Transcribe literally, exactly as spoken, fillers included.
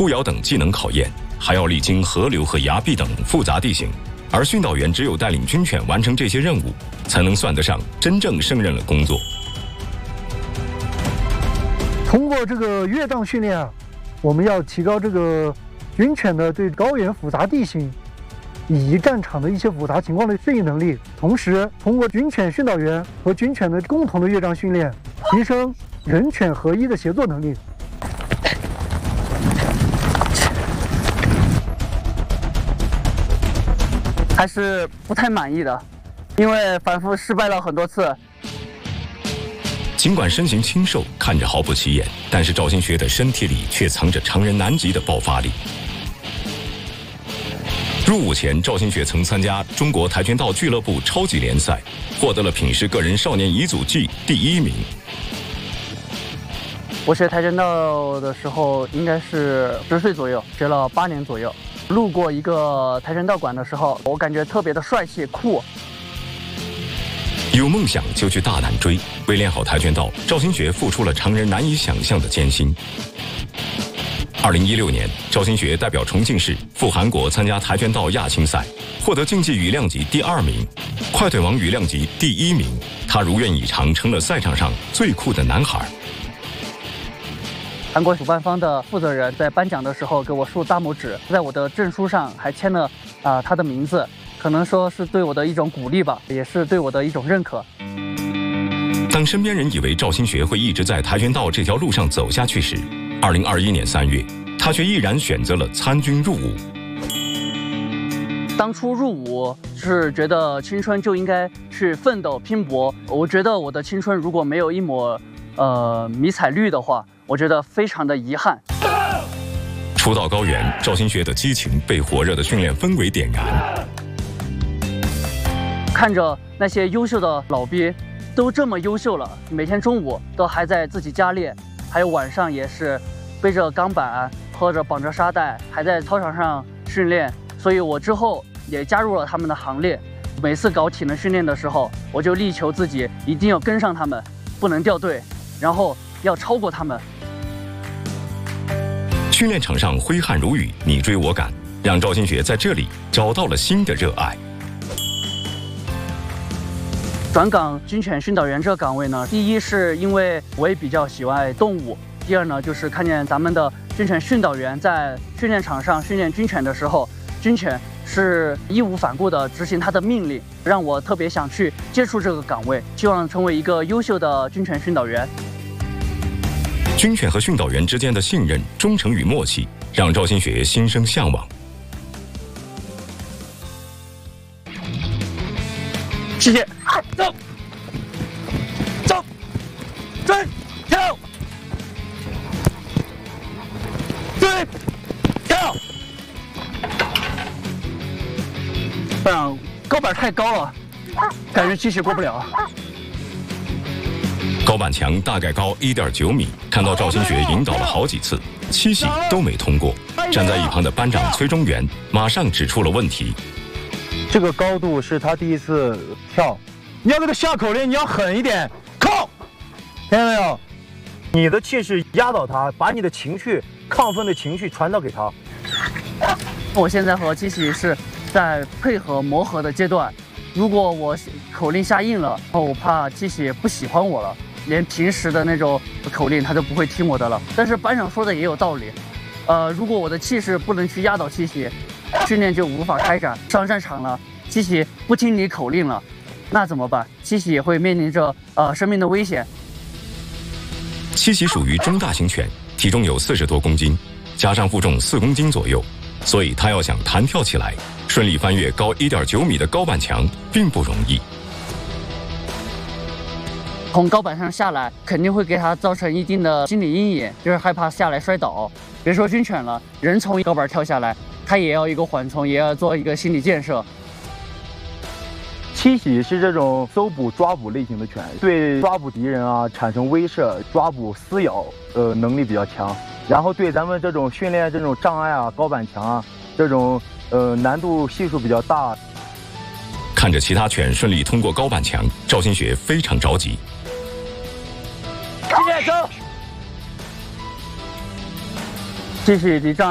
扑摇等技能考验，还要历经河流和崖壁等复杂地形。而训导员只有带领军犬完成这些任务，才能算得上真正胜任了工作。 通过这个越障训练啊，我们要提高这个军犬的对高原复杂地形以及战场的一些复杂情况的适应能力，同时通过军犬训导员和军犬的共同的越障训练，提升人犬合一的协作能力。 还是不太满意的，因为反复失败了很多次。 尽管身形清瘦，看着毫不起眼，但是赵新学的身体里却藏着常人难及的爆发力。入伍前，赵新学曾参加中国跆拳道俱乐部超级联赛，获得了品势个人少年乙组技第一名。 我学跆拳道的时候应该是十岁左右，学了八年左右。路过一个跆拳道馆的时候，我感觉特别的帅气酷。 有梦想就去大胆追，为练好跆拳道，赵新学付出了常人难以想象的艰辛。二零一六年，赵新学代表重庆市赴韩国参加跆拳道亚青赛，获得竞技羽量级第二名，快腿王羽量级第一名。他如愿以偿，成了赛场上最酷的男孩。 韩国主办方的负责人在颁奖的时候给我竖大拇指，在我的证书上还签了啊、呃、他的名字，可能说是对我的一种鼓励吧，也是对我的一种认可。 当身边人以为赵新学会一直在跆拳道这条路上走下去时，二零二一年三月，他却毅然选择了参军入伍。 当初入伍是觉得青春就应该去奋斗拼搏，我觉得我的青春如果没有一抹呃迷彩绿的话，我觉得非常的遗憾。 初到高原，赵新学的激情被火热的训练氛围点燃。 看着那些优秀的老兵都这么优秀了，每天中午都还在自己家练，还有晚上也是背着钢板或者绑着沙袋，还在操场上训练。所以我之后也加入了他们的行列。每次搞体能训练的时候，我就力求自己一定要跟上他们，不能掉队，然后要超过他们。 训练场上挥汗如雨，你追我赶，让赵新学在这里找到了新的热爱。 转岗军犬训导员这个岗位呢，第一是因为我也比较喜欢动物，第二呢就是看见咱们的军犬训导员在训练场上训练军犬的时候，军犬是义无反顾地执行他的命令，让我特别想去接触这个岗位，希望成为一个优秀的军犬训导员。 军犬和训导员之间的信任、忠诚与默契，让赵新学心生向往。 谢谢。走，走，追，跳，追，跳。班长，高板太高了，感觉机器过不了。 高板墙大概高 一点九米，看到赵新学引导了好几次，七喜都没通过。站在一旁的班长崔中元马上指出了问题。 这个高度是他第一次跳，你要给他下口令，你要狠一点，靠！听见没有？你的气势压倒他，把你的情绪、亢奋的情绪传导给他。 我现在和七喜是在配合磨合的阶段，如果我口令下硬了，我怕七喜不喜欢我了，连平时的那种口令他都不会听我的了。但是班长说的也有道理，呃，如果我的气势不能去压倒七喜，训练就无法开展。上战场了，七喜不听你口令了，那怎么办？七喜也会面临着呃生命的危险。 七喜属于中大型犬，体重有四十多公斤，加上负重四公斤左右，所以它要想弹跳起来，顺利翻越高 一点九米的高板墙并不容易。 从高板上下来，肯定会给他造成一定的心理阴影，就是害怕下来摔倒。别说军犬了，人从高板跳下来，他也要一个缓冲，也要做一个心理建设。 七喜是这种搜捕抓捕类型的犬，对抓捕敌人啊产生威慑、抓捕撕咬，呃能力比较强。然后对咱们这种训练这种障碍啊、高板墙啊这种呃难度系数比较大。 看着其他犬顺利通过高板墙，赵新学非常着急。 谢谢走。继续离障。